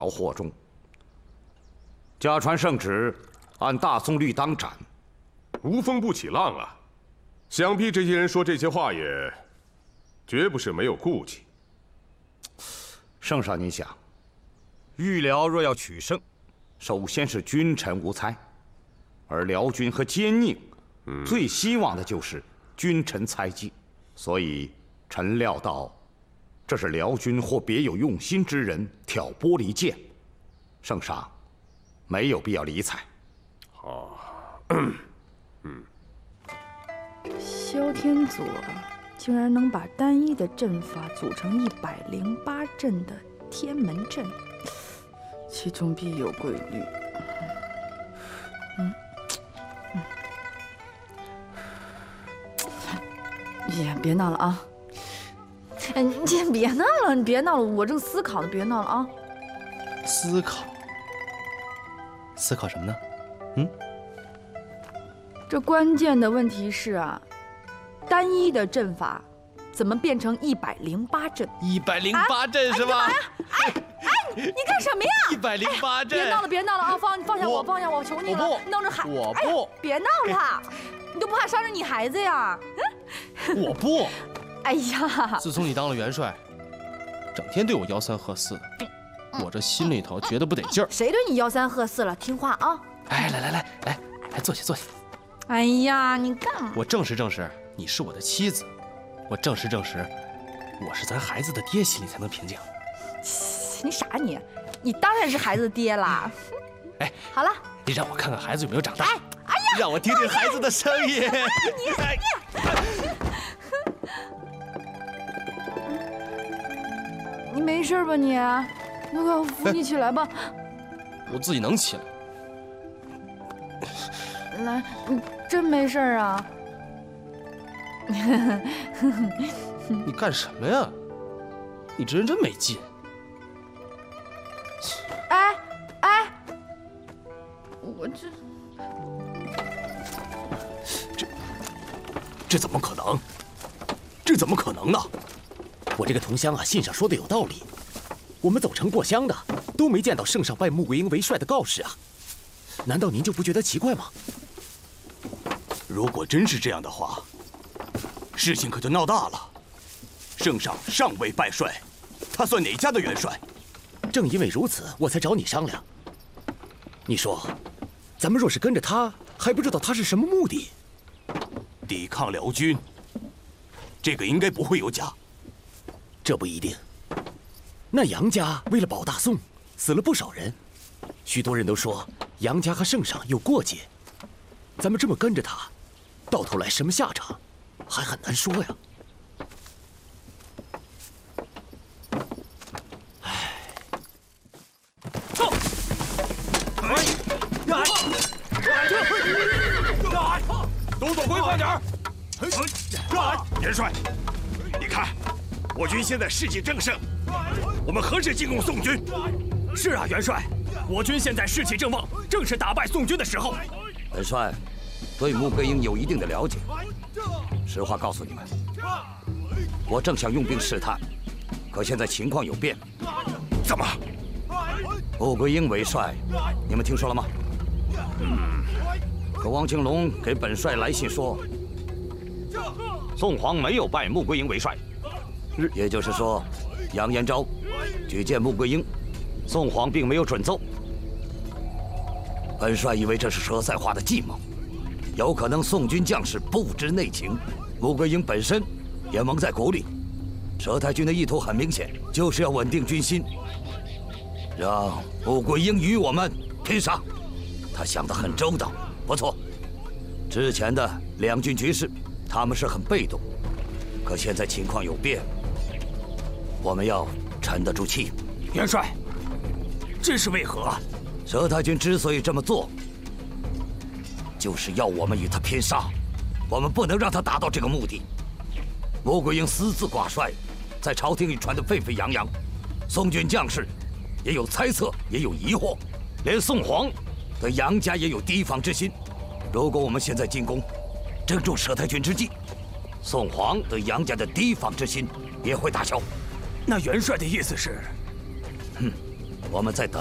祸中。家传圣旨，按大宋律当斩。 无风不起浪啊！想必这些人说这些话也，绝不是没有顾忌。 圣上，你想，御辽若要取胜，首先是君臣无猜，而辽军和奸佞，最希望的就是君臣猜忌。所以臣料到，这是辽军或别有用心之人挑拨离间，圣上没有必要理睬。 好， 萧天佐竟然能把单一的阵法组成108阵的天门阵，其中必有规律。也别闹了啊！哎，你先别闹了，你别闹了，我正思考呢，别闹了啊！ 思考什么呢？ 这关键的问题是啊，单一的阵法怎么变成108阵 ？108阵是吧？ 你干什么呀 ？108阵！ 别闹了啊！放下我，放下我，求你了！闹着孩， 我不！ 别闹了！你都不怕伤着你孩子呀？ 我不！ 哎呀！ 自从你当了元帅，整天对我吆三喝四的，我这心里头觉得不得劲儿。 谁对你吆三喝四了？听话啊！ 哎，来，坐下。 哎呀，你干嘛？ 我证实，你是我的妻子。我证实，我是咱孩子的爹，心里才能平静。 你傻你？你当然是孩子的爹啦！ 哎， 好了， 你让我看看孩子有没有长大。 哎呀， 让我听听孩子的声音。 你没事吧你？那个，我扶你起来吧。 我自己能起来。 来，你真没事啊？ 你干什么呀？你这人真没劲。 哎，我这怎么可能？这怎么可能呢？我这个同乡啊，信上说的有道理。我们走城过乡的都没见到圣上拜穆桂英为帅的告示啊，难道您就不觉得奇怪吗？如果真是这样的话，事情可就闹大了。圣上尚未拜帅，他算哪家的元帅？正因为如此，我才找你商量。你说，咱们若是跟着他，还不知道他是什么目的？抵抗辽军，这个应该不会有假。这不一定。那杨家为了保大宋，死了不少人，许多人都说杨家和圣上有过节。咱们这么跟着他，到头来什么下场，还很难说呀。 都走回快点儿！元帅，你看，我军现在士气正盛，我们何时进攻宋军？ 是啊，元帅，我军现在士气正旺，正是打败宋军的时候。 本帅对穆桂英有一定的了解，实话告诉你们，我正想用兵试探，可现在情况有变。 怎么？ 穆桂英为帅，你们听说了吗？可汪清龙给本帅来信说，宋皇没有拜穆桂英为帅，也就是说，杨延昭举荐穆桂英，宋皇并没有准奏。本帅以为这是佘赛化的计谋，有可能宋军将士不知内情，穆桂英本身也蒙在鼓里。佘太君的意图很明显，就是要稳定军心，让穆桂英与我们拼杀。他想得很周到，不错。之前的两军局势，他们是很被动，可现在情况有变，我们要沉得住气。 元帅，这是为何？ 佘太君之所以这么做，就是要我们与他拼杀，我们不能让他达到这个目的。穆桂英私自挂帅，在朝廷里传得沸沸扬扬，宋军将士也有猜测，也有疑惑，连宋皇对杨家也有提防之心。如果我们现在进攻，正中佘太君之计，宋皇对杨家的提防之心也会打消。 那元帅的意思是， 我们再等。